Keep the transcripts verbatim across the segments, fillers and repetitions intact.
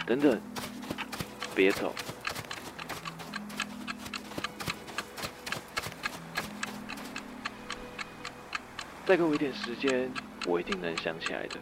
等等，别走。再给我一点时间，我一定能想起来的。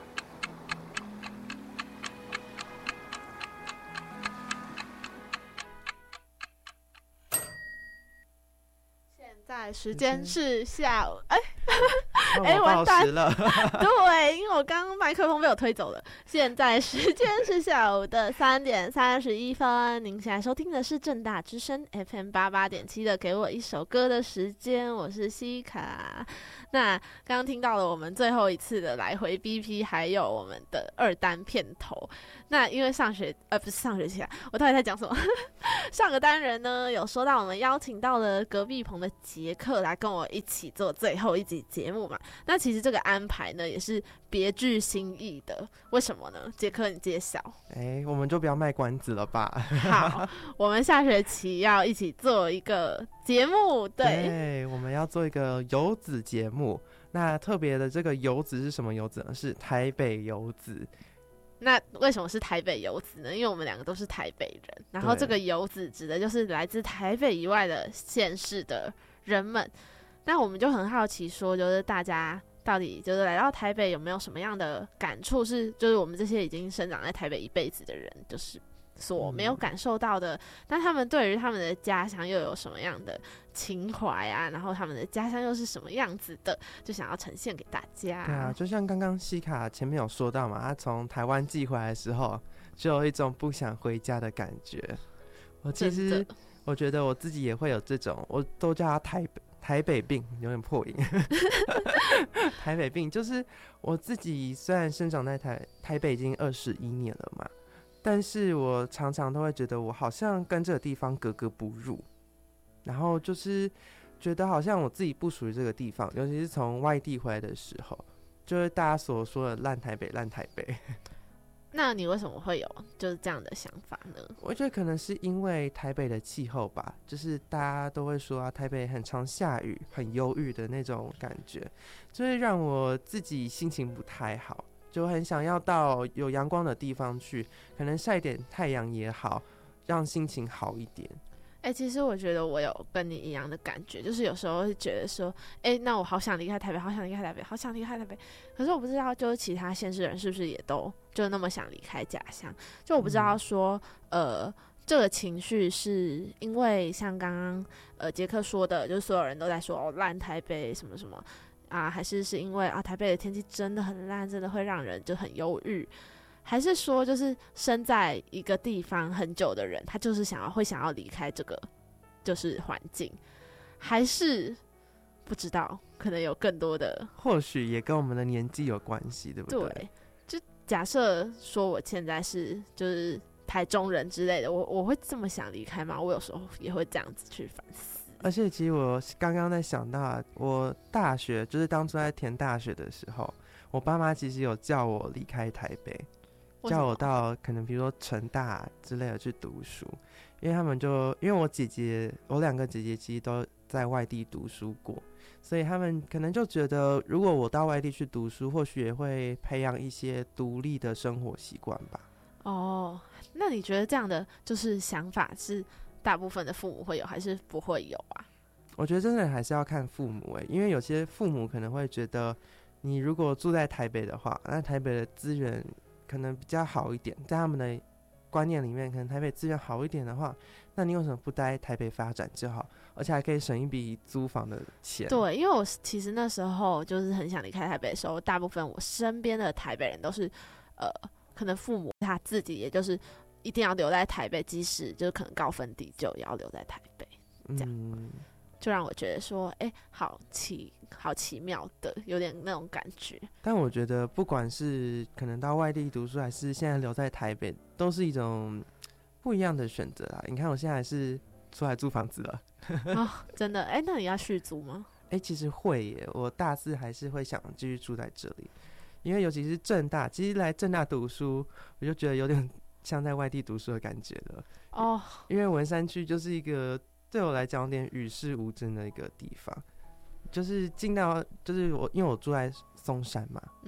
现在时间是下午，哎、 欸， 哎、欸，完蛋了。 对，因为我刚刚麦克风被我推走了。现在时间是下午的三点三十一分。您现在收听的是政大之声 F M 八八点七的《给我一首歌的时间》，我是西卡。那刚刚听到了我们最后一次的来回 B P， 还有我们的二单片头。那因为上学呃不是上学期啊，我到底在讲什么？上个单元呢有说到我们邀请到了隔壁棚的杰克来跟我一起做最后一集节目嘛。那其实这个安排呢也是别具新意的，为什么呢？杰克你揭晓。 哎、欸，我们就不要卖关子了吧。 好，我们下学期要一起做一个节目，对， 对，我们要做一个游子节目。那特别的这个游子是什么游子呢？是台北游子。 那为什么是台北游子呢？因为我们两个都是台北人，然后这个游子指的就是来自台北以外的县市的人们。那我们就很好奇说，就是大家到底就是来到台北有没有什么样的感触，是就是我们这些已经生长在台北一辈子的人就是所没有感受到的，那、嗯、他们对于他们的家乡又有什么样的情怀啊？然后他们的家乡又是什么样子的，就想要呈现给大家。 对啊，就像刚刚西卡前面有说到嘛，他从台湾寄回来的时候就有一种不想回家的感觉。我其实我觉得我自己也会有这种，我都叫他台北台北病，有点破音。台北病就是我自己虽然生长在台台北已经二十一年了嘛，但是我常常都会觉得我好像跟这个地方格格不入，然后就是觉得好像我自己不属于这个地方，尤其是从外地回来的时候，就是大家所说的烂台北烂台北。 那你为什么会有就是这样的想法呢？ 我觉得可能是因为台北的气候吧，就是大家都会说啊，台北很常下雨，很忧郁的那种感觉，就会让我自己心情不太好，就很想要到有阳光的地方去，可能晒点太阳也好，让心情好一点。 哎、欸，其实我觉得我有跟你一样的感觉，就是有时候会觉得说，哎、欸，那我好想离开台北，好想离开台北，好想离开台北。可是我不知道，就是其他县市人是不是也都就那么想离开家乡？就我不知道说，嗯、呃，这个情绪是因为像刚刚呃杰克说的，就是所有人都在说哦烂台北什么什么啊，还是是因为啊台北的天气真的很烂，真的会让人就很忧郁。还是说，就是身在一个地方很久的人，他就是想要会想要离开这个就是环境，还是不知道，可能有更多的， 或许也跟我们的年纪有关系，对不对？ 对，就假设说我现在是就是台中人之类的，我我会这么想离开吗？我有时候也会这样子去反思。 而且其实我刚刚在想到，我大学就是当初在填大学的时候，我爸妈其实有叫我离开台北。叫我到可能比如说成大之类的去读书，因为他们就因为我姐姐我两个姐姐其实都在外地读书过，所以他们可能就觉得如果我到外地去读书，或许也会培养一些独立的生活习惯吧。 哦，那你觉得这样的就是想法是大部分的父母会有还是不会有啊？ 我觉得真的还是要看父母耶，因为有些父母可能会觉得你如果住在台北的话，那台北的资源可能比较好一点，在他们的观念里面，可能台北资源好一点的话，那你为什么不待台北发展就好，而且还可以省一笔租房的钱？ 对，因为我其实那时候就是很想离开台北的时候，大部分我身边的台北人都是，呃，可能父母他自己也就是一定要留在台北，即使就是可能高分低就也要留在台北，这样。嗯，就让我觉得说，哎、欸，好奇好奇妙的，有点那种感觉。 但我觉得，不管是可能到外地读书，还是现在留在台北，都是一种不一样的选择啦。你看，我现在还是出来租房子了。 哦，真的？哎、欸，那你要续租吗？ 哎、欸，其实会耶。我大四还是会想继续住在这里，因为尤其是政大，其实来政大读书，我就觉得有点像在外地读书的感觉了。 哦， 因为文山区就是一个对我来讲有点与世无争的一个地方，就是进到就是我因为我住在松山嘛，嗯，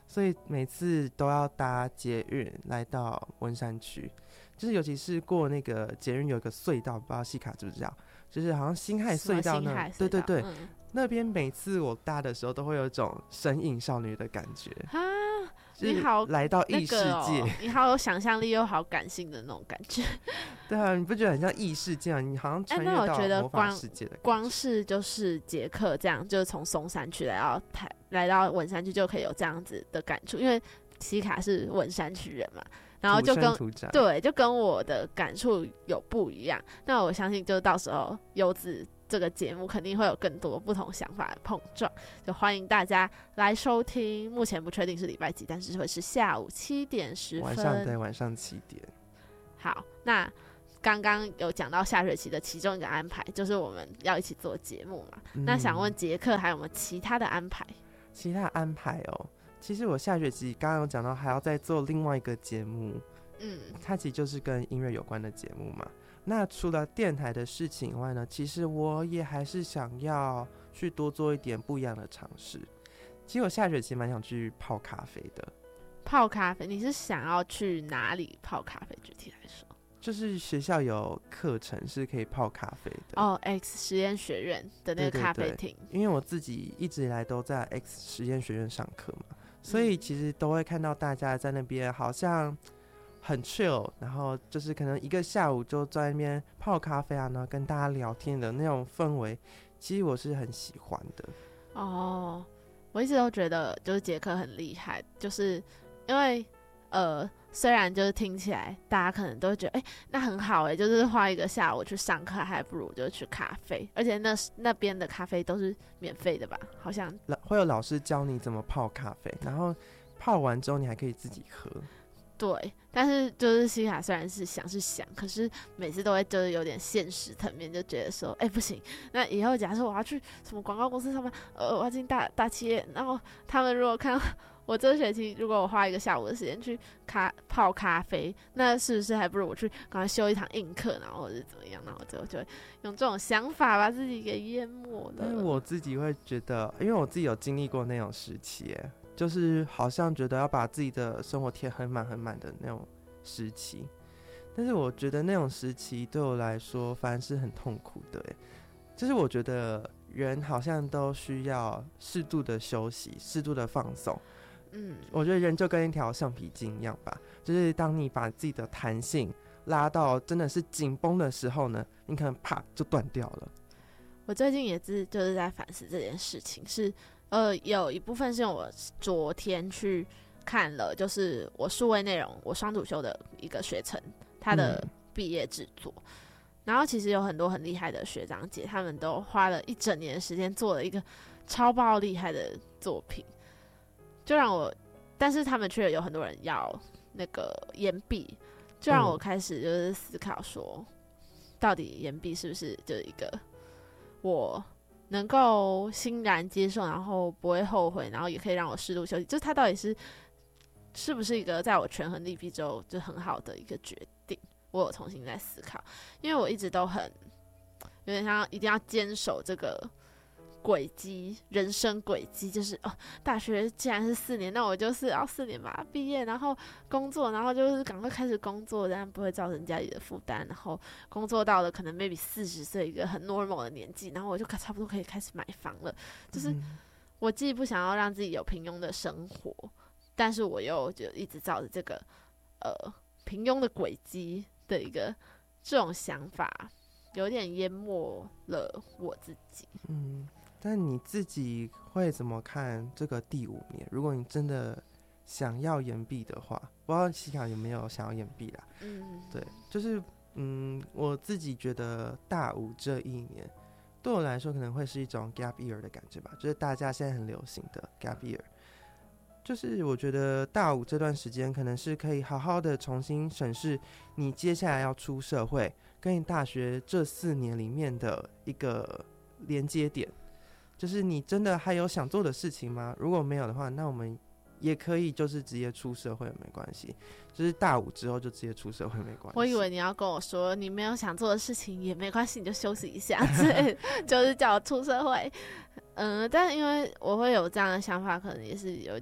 所以每次都要搭捷运来到文山区，就是尤其是过那个捷运有一个隧道，不知道西卡知不知道，就是好像辛亥隧道那，对对对，嗯、那边每次我搭的时候都会有一种神隐少女的感觉啊。 你好， 来到异世界、 那個哦，你好有想象力又好感性的那种感觉。 对啊，你不觉得很像异世界啊？你好像穿越到魔法世界的感觉。 光是就是捷克这样，就是从松山区来到台来到文山区就可以有这样子的感触，因为西卡是文山区人嘛，然后就跟对就跟我的感触有不一样。那我相信，就到时候柚子这个节目肯定会有更多不同想法的碰撞，就欢迎大家来收听。目前不确定是礼拜几，但是会是下午七点十分， 晚上对，晚上七点。 好，那刚刚有讲到下学期的其中一个安排，就是我们要一起做节目嘛。嗯、那想问杰克还有没有其他的安排？ 其他安排哦，其实我下学期刚刚有讲到还要再做另外一个节目，嗯，它其实就是跟音乐有关的节目嘛。那除了电台的事情以外呢，其实我也还是想要去多做一点不一样的尝试。其实我下学期蛮想去泡咖啡的。 泡咖啡？你是想要去哪里泡咖啡？具体来说， 就是学校有课程是可以泡咖啡的。 哦 ，X 实验学院的那个咖啡厅。 因为我自己一直以来都在 X 实验学院上课嘛，所以其实都会看到大家在那边好像很 chill， 然后就是可能一个下午就在那边泡咖啡啊，然后跟大家聊天的那种氛围，其实我是很喜欢的。 哦，我一直都觉得就是杰克很厉害，就是因为呃，虽然就是听起来大家可能都会觉得，哎、欸，那很好哎、欸，就是花一个下午去上课，还不如就去咖啡，而且那那边的咖啡都是免费的吧？好像会有老师教你怎么泡咖啡，然后泡完之后你还可以自己喝。 对，但是就是西卡虽然是想是想，可是每次都会就是有点现实层面，就觉得说，哎、欸，不行，那以后假设我要去什么广告公司上班，呃，我要进大大企业，然后他们如果看到我这学期如果我花一个下午的时间去咖泡咖啡，那是不是还不如我去赶快修一堂硬课，然后或者是怎么样，然后最后就会用这种想法把自己给淹没了。 因为我自己会觉得，因为我自己有经历过那种时期耶，就是好像觉得要把自己的生活填很满很满的那种时期，但是我觉得那种时期对我来说反而是很痛苦的耶。就是我觉得人好像都需要适度的休息，适度的放松。嗯，我觉得人就跟一条橡皮筋一样吧，就是当你把自己的弹性拉到真的是紧绷的时候呢，你可能啪就断掉了。 我最近也是就是在反思这件事情，是呃有一部分是我昨天去看了，就是我数位内容我双主修的一个学程，他的毕业制作。嗯，然后其实有很多很厉害的学长姐，他们都花了一整年的时间做了一个超爆厉害的作品，就让我，但是他们却有很多人要那个延毕，就让我开始就是思考说，到底延毕是不是就是一个我能够欣然接受，然后不会后悔，然后也可以让我适度休息，就是它到底是是不是一个在我权衡利弊之后就很好的一个决定。我有重新在思考，因为我一直都很有点像一定要坚守这个轨迹，人生轨迹，就是哦，大学既然是四年，那我就是要四年把它毕业，然后工作，然后就是赶快开始工作，这样不会造成家里的负担，然后工作到了可能 maybe 四十岁一个很 normal 的年纪，然后我就差不多可以开始买房了。就是我既不想要让自己有平庸的生活，但是我又就一直照着这个呃平庸的轨迹的一个这种想法，有点淹没了我自己。 嗯，但你自己会怎么看这个第五年？如果你真的想要延毕的话，不知道西卡有没有想要延毕啦？嗯，对，就是嗯，我自己觉得大五这一年对我来说可能会是一种 gap year 的感觉吧，就是大家现在很流行的 gap year。就是我觉得大五这段时间可能是可以好好的重新审视你接下来要出社会跟你大学这四年里面的一个连接点，就是你真的还有想做的事情吗？如果没有的话，那我们也可以就是直接出社会没关系，就是大五之后就直接出社会没关系。 我以为你要跟我说你没有想做的事情也没关系，你就休息一下之类的就是叫我出社会。嗯，但因为我会有这样的想法，可能也是有点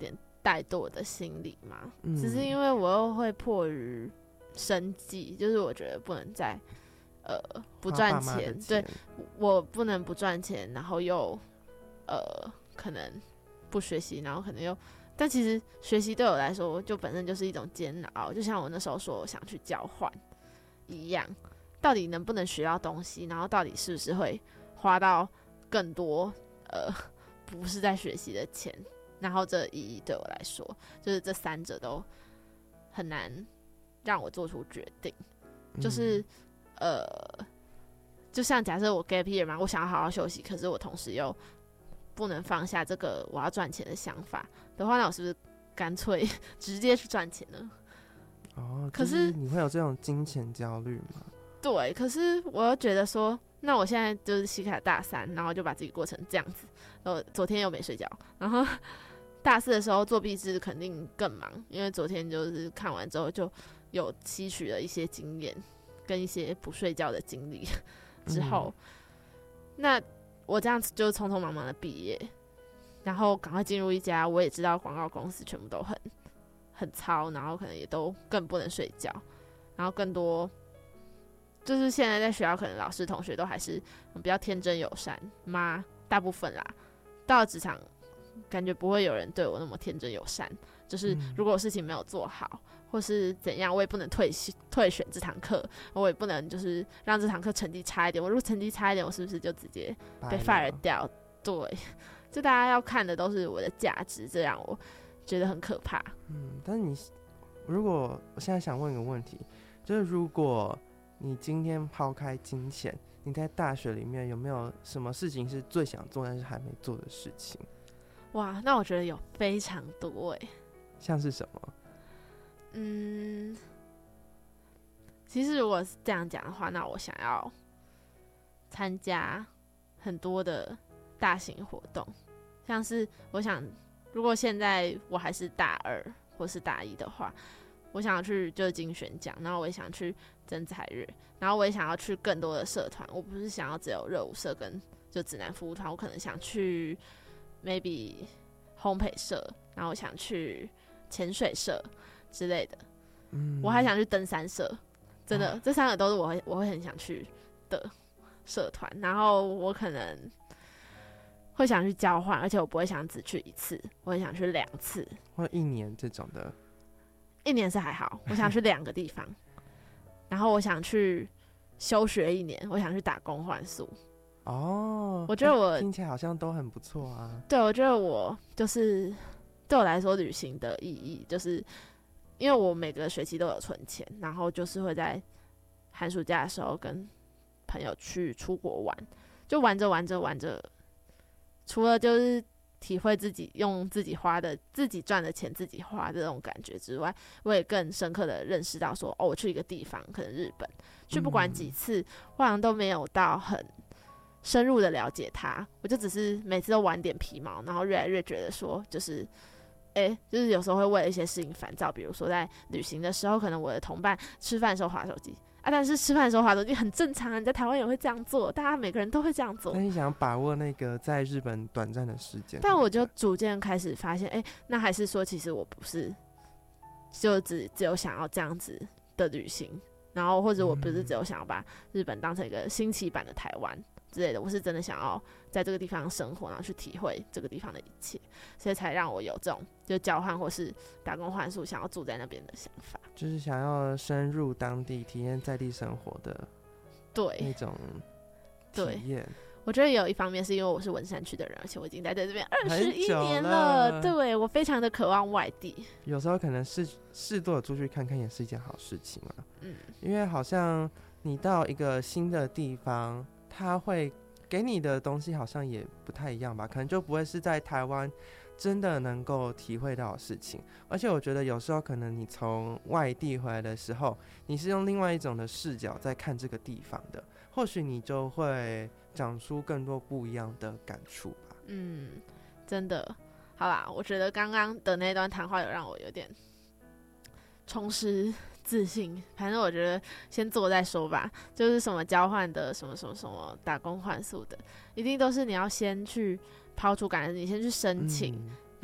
怠惰的心理嘛， 嗯只是因为我又会迫于生计，就是我觉得不能再呃不赚花爸妈的钱， 钱对，我不能不赚钱，然后又呃可能不学习，然后可能又，但其实学习对我来说就本身就是一种煎熬，就像我那时候说我想去交换一样，到底能不能学到东西，然后到底是不是会花到更多呃不是在学习的钱，然后这意义对我来说，就是这三者都很难让我做出决定，就是、 嗯、 呃，就像假设我 gap year 嘛，我想要好好休息，可是我同时又不能放下这个我要赚钱的想法的话，那我是不是干脆直接去赚钱呢？ 哦， 可就是你会有这种金钱焦虑吗？ 对，可是我又觉得说，那我现在就是西卡大三，然后就把自己过成这样子，然后昨天又没睡觉，然后大四的时候做毕制肯定更忙，因为昨天就是看完之后就有吸取了一些经验跟一些不睡觉的经历之后、嗯，那我这样子就匆匆忙忙的毕业，然后赶快进入一家我也知道广告公司全部都很很糙，然后可能也都更不能睡觉，然后更多就是现在在学校可能老师同学都还是比较天真友善嘛，大部分啦，到了职场感觉不会有人对我那么天真友善，就是如果事情没有做好或是怎样，我也不能退退选这堂课，我也不能就是让这堂课成绩差一点，我如果成绩差一点，我是不是就直接被 fire 掉？对，就大家要看的都是我的价值，这让我觉得很可怕。 嗯，但是你如果我现在想问一个问题，就是如果你今天抛开金钱，你在大学里面有没有什么事情是最想做但是还没做的事情？ 哇，那我觉得有非常多哎。 像是什么？ 嗯，其实如果是这样讲的话，那我想要参加很多的大型活动，像是我想，如果现在我还是大二或是大一的话，我想要去就是金选奖，然后我也想去征才日，然后我也想要去更多的社团。我不是想要只有热舞社跟就指南服务团，我可能想去 maybe 烘焙社，然后我想去潜水社之类的。嗯，我还想去登山社，真的，啊、这三个都是我会我会很想去的社团。然后我可能会想去交换，而且我不会想只去一次，我会想去两次或一年这种的。 一年是还好，我想去两个地方，然后我想去休学一年，我想去打工换宿。 哦， 我觉得我、欸、 听起来好像都很不错啊。 对，我觉得我就是对我来说，旅行的意义就是因为我每个学期都有存钱，然后就是会在寒暑假的时候跟朋友去出国玩，就玩着玩着玩着，除了就是体会自己用自己花的、自己赚的钱自己花的这种感觉之外，我也更深刻的认识到说，哦，我去一个地方，可能日本，去不管几次，我好像都没有到很深入的了解它，我就只是每次都玩点皮毛，然后越来越觉得说，就是哎、欸，就是有时候会为了一些事情烦躁，比如说在旅行的时候，可能我的同伴吃饭的时候滑手机啊，但是吃饭的时候滑手机很正常，你在台湾也会这样做，大家每个人都会这样做。 但你想把握那个在日本短暂的时间， 但我就逐渐开始发现，哎、欸，那还是说其实我不是就只只有想要这样子的旅行，然后或者我不是只有想要把日本当成一个新奇版的台湾之类的，我是真的想要在这个地方生活，然后去体会这个地方的一切，所以才让我有这种就交换或是打工换宿想要住在那边的想法， 就是想要深入当地体验在地生活的对那种体验。 我觉得有一方面是因为我是文山区的人，而且我已经待在这边二十一年了， 了，对，我非常的渴望外地。 有时候可能是适度的出去看看也是一件好事情啊。 嗯， 因为好像你到一个新的地方，它会给你的东西好像也不太一样吧，可能就不会是在台湾真的能够体会到的事情。而且我觉得有时候可能你从外地回来的时候，你是用另外一种的视角在看这个地方的，或许你就会长出更多不一样的感触吧。 嗯，真的。好啦，我觉得刚刚的那段谈话有让我有点重拾自信，反正我觉得先做再说吧，就是什么交换的什么什么什么打工换宿的，一定都是你要先去抛出感恩，你先去申请、嗯、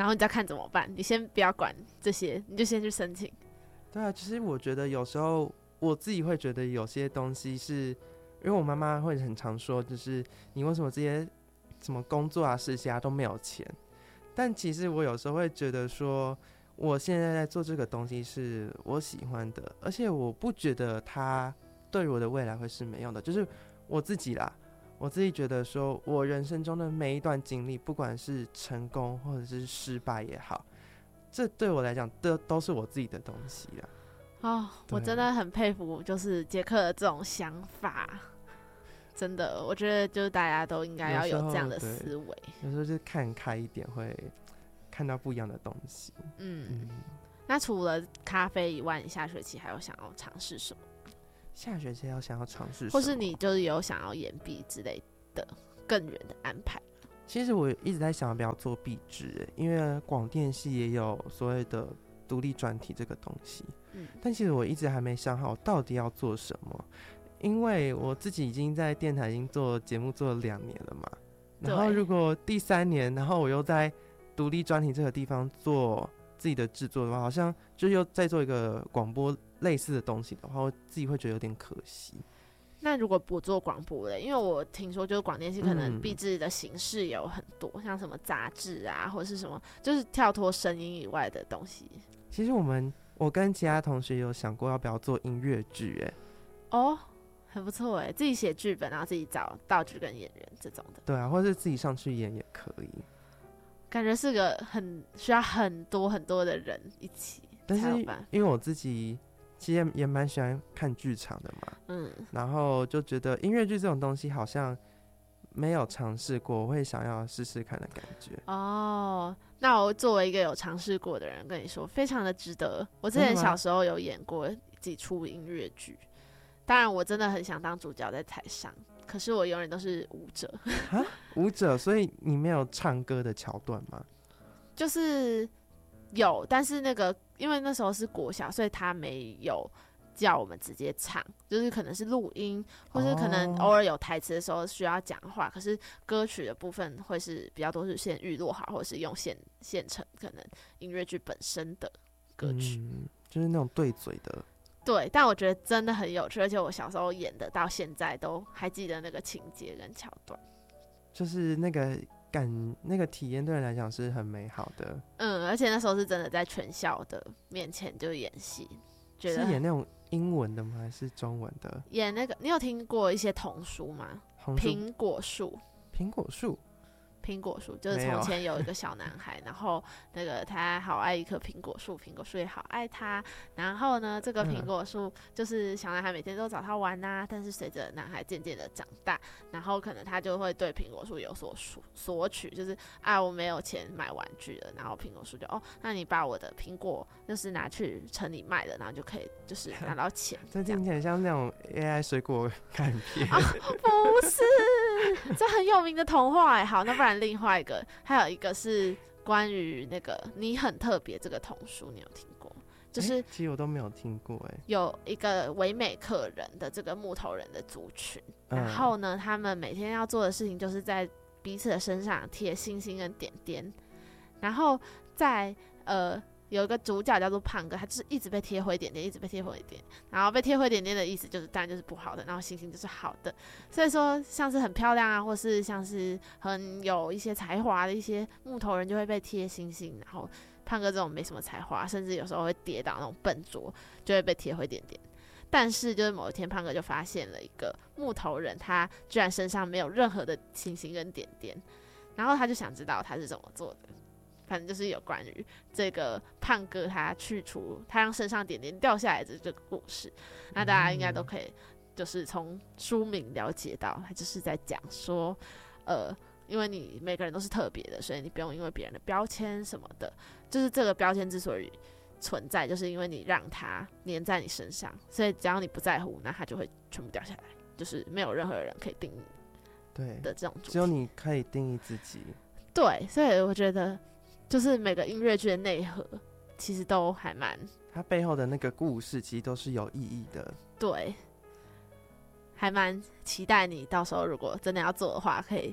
然后你再看怎么办。你先不要管这些，你就先去申请。 对啊，其实我觉得有时候我自己会觉得有些东西是，因为我妈妈会很常说，就是你为什么这些什么工作啊、实习啊都没有钱？但其实我有时候会觉得说，我现在在做这个东西是我喜欢的，而且我不觉得它对我的未来会是没用的。就是我自己啦，我自己觉得说，我人生中的每一段经历，不管是成功或者是失败也好，这对我来讲都都是我自己的东西啦。 哦，我真的很佩服，就是杰克的这种想法，真的，我觉得就是大家都应该要有这样的思维。 有时候就看开一点，会看到不一样的东西。 嗯，嗯那除了咖啡以外，你下学期还有想要尝试什么？ 下学期要想要尝试什么？ 或是你就是有想要延毕之类的更远的安排？ 其实我一直在想要不要做毕制，因为广电系也有所谓的独立专题这个东西。嗯，但其实我一直还没想好到底要做什么，因为我自己已经在电台已经做节目做了两年了嘛。然后如果第三年，然后我又在独立专题这个地方做自己的制作的话，好像就又再做一个广播类似的东西的话，我自己会觉得有点可惜。 那如果不做广播嘞，因为我听说就是广电系可能毕制的形式有很多，嗯、像什么杂志啊，或者是什么，就是跳脱声音以外的东西。 其实我们我跟其他同学有想过要不要做音乐剧，哎， 哦，很不错哎，自己写剧本，然后自己找道具跟演员这种的。 对啊，或是自己上去演也可以。 感觉是个很需要很多很多的人一起才有办法。 但是因为我自己其实也蛮喜欢看剧场的嘛，嗯，然后就觉得音乐剧这种东西好像没有尝试过，我会想要试试看的感觉。 哦，那我作为一个有尝试过的人跟你说，非常的值得。我之前小时候有演过几出音乐剧，当然我真的很想当主角在台上，可是我永远都是舞者。 啊，舞者，所以你没有唱歌的桥段吗？ 就是有，但是那个因为那时候是国小，所以他没有叫我们直接唱，就是可能是录音，或是可能偶尔有台词的时候需要讲话，可是歌曲的部分会是比较多是先预录好，或者是用现现成可能音乐剧本身的歌曲， 嗯，就是那种对嘴的。 对，但我觉得真的很有趣，而且我小时候演的到现在都还记得那个情节跟桥段， 就是那个感，那个体验对人来讲是很美好的。 嗯，而且那时候是真的在全校的面前就演戏，觉得是演那种英文的吗？还是中文的？ 演那个，你有听过一些童书吗？苹果树， 苹果树。 苹果树就是从前有一个小男孩，然后那个他好爱一棵苹果树，苹果树也好爱他。然后呢，这个苹果树就是小男孩每天都找他玩啊，但是随着男孩渐渐的长大，然后可能他就会对苹果树有所索取，就是啊我没有钱买玩具了，然后苹果树就哦，那你把我的苹果就是拿去城里卖了，然后就可以就是拿到钱。 这听起来像那种 A I 水果干片。 啊，不是，这很有名的童话哎。好，那不然另外一个，还有一个是关于那个你很特别这个童书，你有听过？就是其实我都没有听过哎。 有一个唯美客人的这个木头人的族群， 嗯、 然后呢，他们每天要做的事情就是在彼此的身上贴星星跟点点，然后在呃。有一个主角叫做胖哥，他就是一直被贴灰点点，一直被贴灰点点，然后被贴灰点点的意思就是当然就是不好的，然后星星就是好的，所以说像是很漂亮啊，或是像是很有一些才华的一些木头人就会被贴星星，然后胖哥这种没什么才华，甚至有时候会跌倒那种笨拙，就会被贴灰点点。但是就是某一天胖哥就发现了一个木头人，他居然身上没有任何的星星跟点点，然后他就想知道他是怎么做的。反正就是有关于这个胖哥他去除他让身上点点掉下来的这个故事，那大家应该都可以就是从书名了解到，他就是在讲说，呃，因为你每个人都是特别的，所以你不用因为别人的标签什么的，就是这个标签之所以存在，就是因为你让它粘在你身上，所以只要你不在乎，那它就会全部掉下来，就是没有任何人可以定义对的这种主题， 只有你可以定义自己。 对，所以我觉得。就是每个音乐剧的内核，其实都还蛮， 它背后的那个故事其实都是有意义的。 对，还蛮期待你到时候如果真的要做的话，可以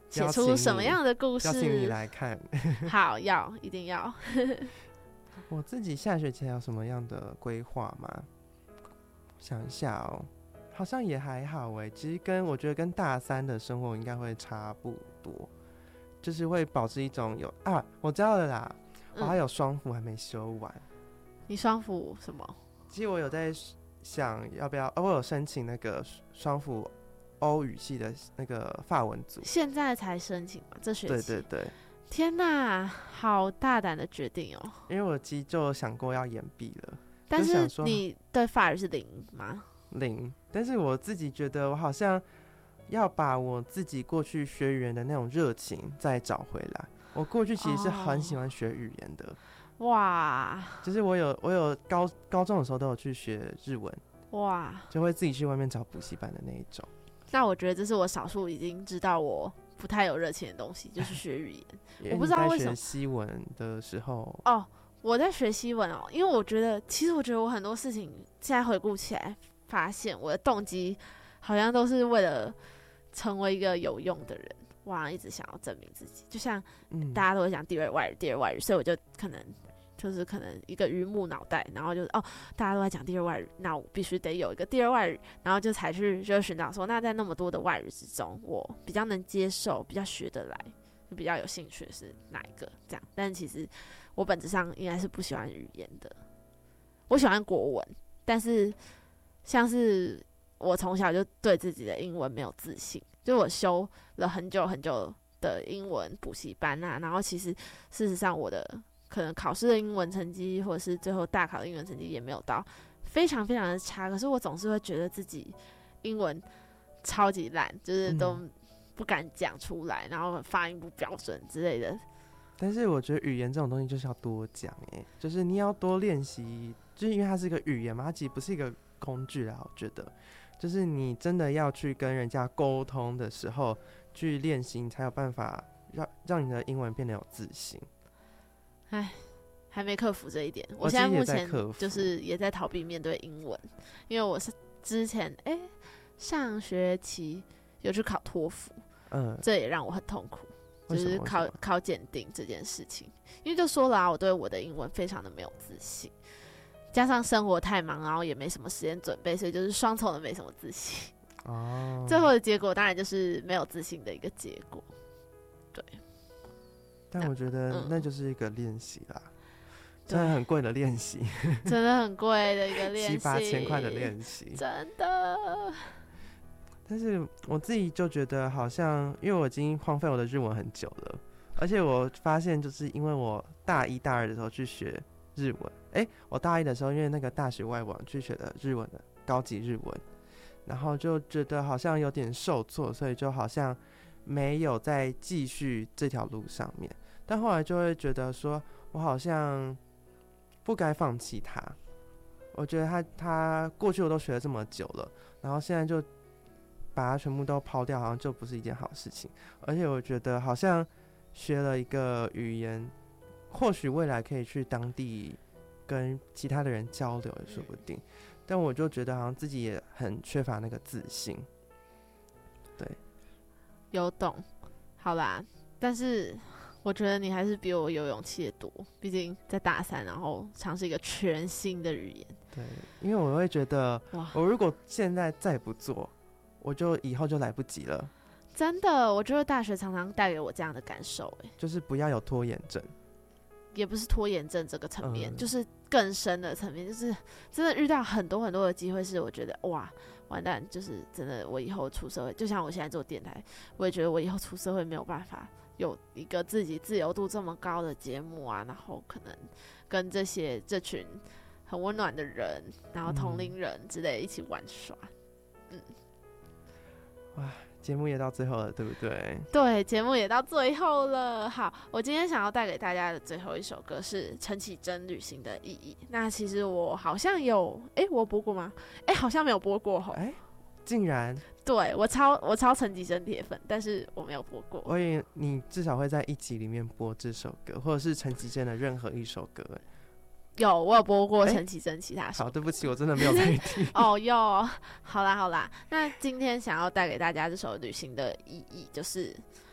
写出什么样的故事？ 邀请你来看。 好，要一定要。 我自己下学期还有什么样的规划吗？想一下哦，好像也还好哎。其实跟我觉得跟大三的生活应该会差不多，就是会保持一种有啊，我知道了啦，我还有双辅还没修完。 嗯、你双辅什么？ 其实我有在想要不要，哦、我有申请那个双辅欧语系的那个法文组， 现在才申请嘛？这学期？ 对对对。 天哪，好大胆的决定哦！ 因为我其实就想过要延毕了， 但是你对法语是零吗？ 零，但是我自己觉得我好像要把我自己过去学语言的那种热情再找回来。我过去其实是很喜欢学语言的， 哦、哇！ 就是我有我有高高中的时候都有去学日文， 哇， 就会自己去外面找补习班的那一种。 那我觉得这是我少数已经知道我不太有热情的东西，就是学语言。我不知道为什么。 学西文的时候哦，我在学西文哦，因为我觉得，其实我觉得我很多事情现在回顾起来，发现我的动机好像都是为了成为一个有用的人，我好像一直想要证明自己，就像大家都会讲第二外语，第二外语，所以我就可能。就是可能一个榆木脑袋，然后就哦，大家都在讲第二外语，那我必须得有一个第二外语，然后就才去就寻找说，那在那么多的外语之中，我比较能接受、比较学得来、比较有兴趣的是哪一个？这样，但其实我本质上应该是不喜欢语言的，我喜欢国文，但是像是我从小就对自己的英文没有自信，就我修了很久很久的英文补习班啊，然后其实事实上我的。可能考试的英文成绩，或者是最后大考的英文成绩也没有到非常非常的差，可是我总是会觉得自己英文超级烂，就是都不敢讲出来，然后发音不标准之类的。 但是我觉得语言这种东西就是要多讲，哎，就是你要多练习，就是因为它是一个语言嘛，它其实不是一个工具啦。我觉得，就是你真的要去跟人家沟通的时候去练习，你才有办法让让你的英文变得有自信。 唉，还没克服这一点。我现在目前就是也在逃避面对英文，因为我是之前哎、欸、上学期有去考托福，嗯，这也让我很痛苦，就是考考检定这件事情。因为就说了啊，我对我的英文非常的没有自信，加上生活太忙，然后也没什么时间准备，所以就是双重的没什么自信。哦，最后的结果当然就是没有自信的一个结果，对。 但我觉得那就是一个练习啦，嗯、真的很贵的练习， 真的很贵的一个练习， 七八千块的练习， 真的。 但是我自己就觉得好像，因为我已经荒废我的日文很久了，而且我发现就是因为我大一大二的时候去学日文，哎、欸，我大一的时候因为那个大学外网去学的日文的高级日文，然后就觉得好像有点受挫，所以就好像。没有再继续这条路上面，但后来就会觉得说，我好像不该放弃它。我觉得他他过去我都学了这么久了，然后现在就把它全部都抛掉，好像就不是一件好事情。而且我觉得好像学了一个语言，或许未来可以去当地跟其他的人交流也说不定。但我就觉得好像自己也很缺乏那个自信，对。 有懂，好啦，但是我觉得你还是比我有勇气的多，毕竟在大三，然后尝试一个全新的语言。 对，因为我会觉得，我如果现在再不做，我就以后就来不及了。 真的，我觉得大学常常带给我这样的感受，欸， 就是不要有拖延症， 也不是拖延症这个层面， 嗯， 就是更深的层面，就是真的遇到很多很多的机会，是我觉得哇。完蛋，就是真的，我以后出社会，就像我现在做电台，我也觉得我以后出社会没有办法有一个自己自由度这么高的节目啊，然后可能跟这些这群很温暖的人，然后同龄人之类一起玩耍，嗯， 哇，节目也到最后了，对不对？ 对，节目也到最后了。好，我今天想要带给大家的最后一首歌是陈绮贞旅行的意义。那其实我好像有，哎、欸，我有播过吗？哎、欸，好像没有播过吼。 哎、欸，竟然？ 对，我超我超陈绮贞铁粉，但是我没有播过。 我以为你至少会在一集里面播这首歌，或者是陈绮贞的任何一首歌。 有，我有播过陈绮贞其他首、欸。 好，对不起，我真的没有在听。 哦，有，好啦好啦，那今天想要带给大家这首《旅行的意义》，就是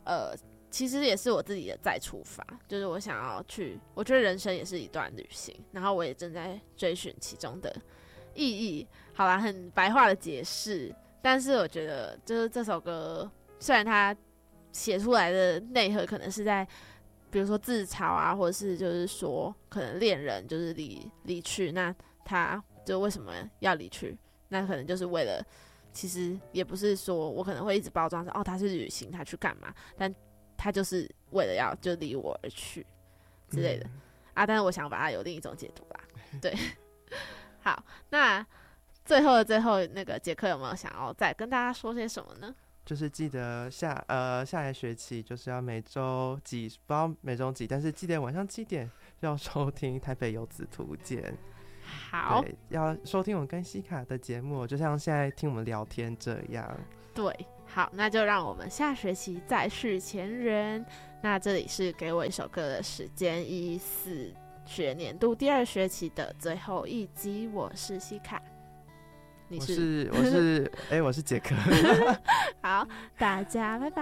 呃，其实也是我自己的再出发，就是我想要去，我觉得人生也是一段旅行，然后我也正在追寻其中的意义。好啦，很白话的解释，但是我觉得就是这首歌虽然它写出来的内核可能是在比如说自嘲啊，或者是就是说可能恋人就是离离去，那他就为什么要离去？那可能就是为了，其实也不是说我可能会一直包装成哦他是旅行，他去干嘛，但他就是为了要就离我而去之类的、嗯、啊。但是我想把它有另一种解读啦，对。好，那最后的最后，那个杰克有没有想要再跟大家说些什么呢？ 就是记得下呃下一学期就是要每周几，不知道每周几，但是记得晚上七点要收听台北游子图鉴。 好， 对，要收听我跟西卡的节目，就像现在听我们聊天这样。 对，好，那就让我们下学期再续前缘。那这里是给我一首歌的时间，一四学年度第二学期的最后一集，我是西卡。你是？ 我是我是哎、欸，我是杰克。 好，大家拜拜。